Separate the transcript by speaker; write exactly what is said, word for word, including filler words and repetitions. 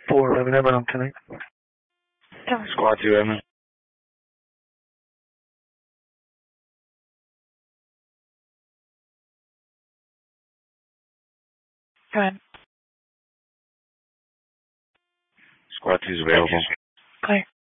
Speaker 1: four eleven, ever on tonight.
Speaker 2: Squad two, Evan.
Speaker 3: Go ahead.
Speaker 2: Squad two's available.
Speaker 3: Clear.